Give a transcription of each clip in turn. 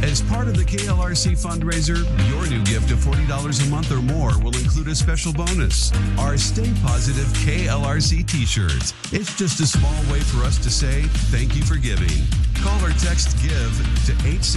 As part of the KLRC fundraiser, your new gift of $40 a month or more will include a special bonus, our Stay Positive KLRC t-shirts. It's just a small way for us to say thank you for giving. Call or text GIVE to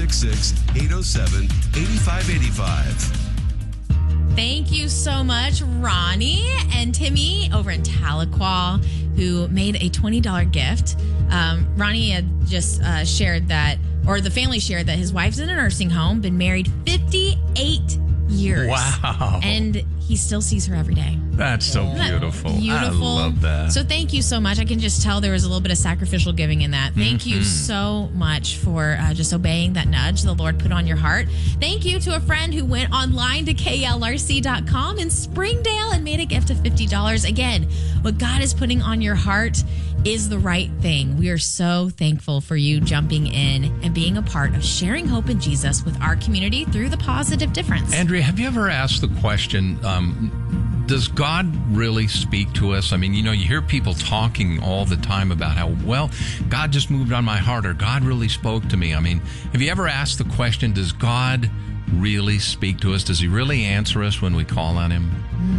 866-807-8585. Thank you so much, Ronnie and Timmy over in Tahlequah, who made a $20 gift. Ronnie had just shared that, or the family shared that his wife's in a nursing home, been married 58 years. Wow. And he still sees her every day. That's so beautiful. Beautiful. I love that. So thank you so much. I can just tell there was a little bit of sacrificial giving in that. Thank you so much for just obeying that nudge the Lord put on your heart. Thank you to a friend who went online to KLRC.com in Springdale and made a gift of $50. Again, what God is putting on your heart is the right thing. We are so thankful for you jumping in and being a part of sharing hope in Jesus with our community through the positive difference. Andrea, have you ever asked the question, does God really speak to us? I mean, you hear people talking all the time about how, well, God just moved on my heart, or God really spoke to me. I mean, have you ever asked the question, does God really speak to us? Does he really answer us when we call on him?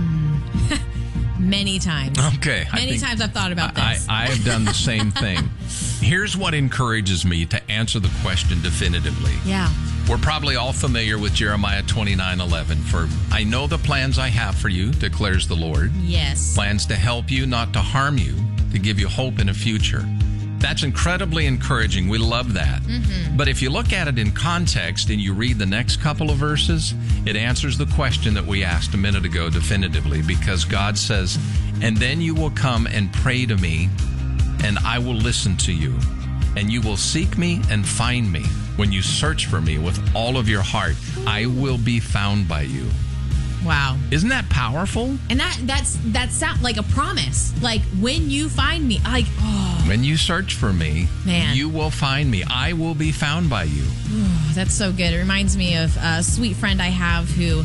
Many times. Okay. Many times I've thought about this. I have done the same thing. Here's what encourages me to answer the question definitively. Yeah. We're probably all familiar with Jeremiah 29:11. For I know the plans I have for you, declares the Lord. Yes. Plans to help you, not to harm you, to give you hope in a future. That's incredibly encouraging. We love that. But if you look at it in context and you read the next couple of verses, it answers the question that we asked a minute ago definitively, because God says, and then you will come and pray to me, and I will listen to you, and you will seek me and find me. When you search for me with all of your heart, I will be found by you. Wow. Isn't that powerful? And that sounds like a promise. Like, when you find me, when you search for me, man, you will find me. I will be found by you. Oh, that's so good. It reminds me of a sweet friend I have who,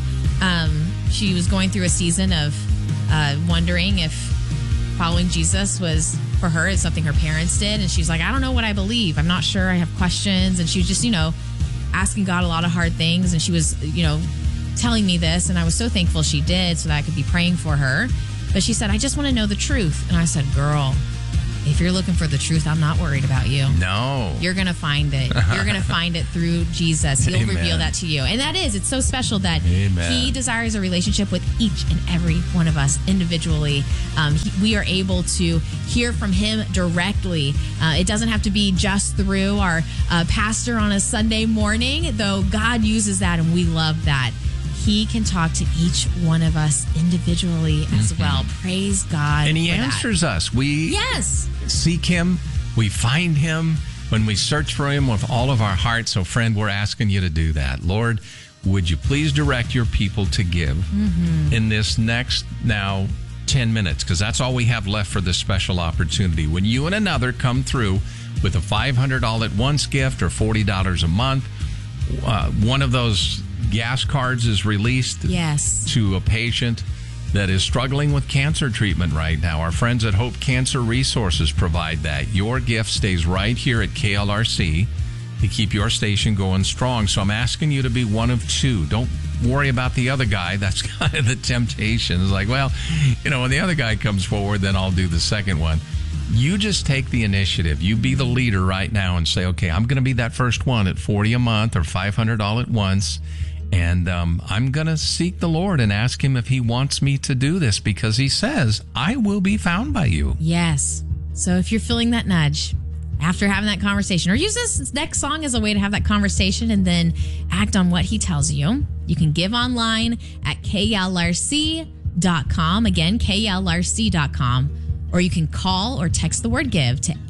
she was going through a season of wondering if following Jesus was, for her, it's something her parents did. And she's like, I don't know what I believe. I'm not sure. I have questions. And she was just, asking God a lot of hard things. And she was, telling me this, and I was so thankful she did so that I could be praying for her. But she said, I just want to know the truth. And I said, girl, if you're looking for the truth, I'm not worried about you. No. You're going to find it. You're going to find it through Jesus. He'll reveal that to you. And it's so special that he desires a relationship with each and every one of us individually. We are able to hear from him directly. It doesn't have to be just through our pastor on a Sunday morning, though God uses that, and we love that. He can talk to each one of us individually as well. Praise God. And he answers us. We seek him. We find him when we search for him with all of our heart. So, friend, we're asking you to do that. Lord, would you please direct your people to give in this next 10 minutes? Because that's all we have left for this special opportunity. When you and another come through with a $500 at once gift or $40 a month, one of those gas cards is released to a patient that is struggling with cancer treatment right now. Our friends at Hope Cancer Resources provide that. Your gift stays right here at KLRC to keep your station going strong. So I'm asking you to be one of two. Don't worry about the other guy. That's kind of the temptation. It's like, well, when the other guy comes forward, then I'll do the second one. You just take the initiative. You be the leader right now and say, okay, I'm going to be that first one at $40 a month or $500 at once. And I'm going to seek the Lord and ask him if he wants me to do this, because he says, I will be found by you. Yes. So if you're feeling that nudge after having that conversation, or use this next song as a way to have that conversation and then act on what he tells you, you can give online at KLRC.com. Again, KLRC.com. Or you can call or text the word give to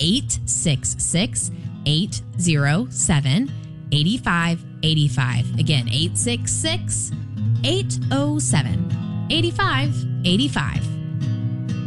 866-807-8585. Again, 866-807-8585.